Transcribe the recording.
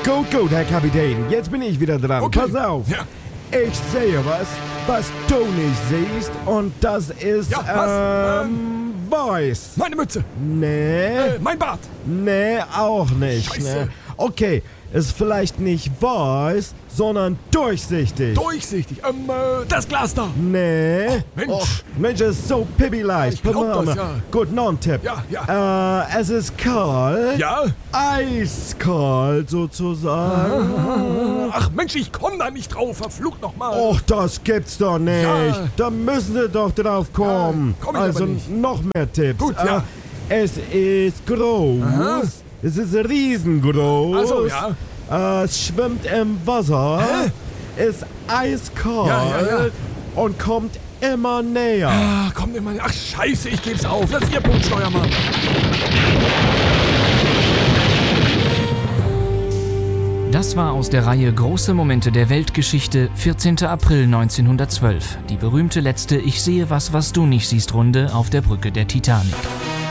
Gut, Herr Kapitän. Jetzt bin ich wieder dran. Okay. Pass auf. Ja. Ich sehe was du nicht siehst. Und das ist, Ja, was? Voice. Meine Mütze. Nee. Mein Bart. Nee, auch nicht. Scheiße. Ne? Okay, ist vielleicht nicht Voice, sondern durchsichtig. Durchsichtig. Das Glas da. Nee. Mensch. Mensch, ist so pippi-leicht. Ich glaub das, ja. Gut, noch ein Tipp. Ja. Es ist kalt. Ja? Eiskalt sozusagen. Ach Mensch, ich komm da nicht drauf. Verflucht nochmal. Och, das gibt's doch nicht. Ja. Da müssen Sie doch drauf kommen. Ja, komm ich Also aber nicht. noch mehr Tipps. Gut, ja. Es ist groß. Aha. Es ist riesengroß. Also, ja. Es schwimmt im Wasser. Ist eiskalt. Ja. Und kommt immer näher. Kommt immer. Ach scheiße, ich geb's auf. Lass Ihr Punkt, Steuermann. Das war aus der Reihe Große Momente der Weltgeschichte, 14. April 1912. Die berühmte letzte Ich sehe was du nicht siehst Runde auf der Brücke der Titanic.